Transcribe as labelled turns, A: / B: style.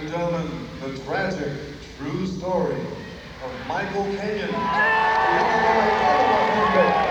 A: and gentlemen, the tragic true story of Michael Kenyon.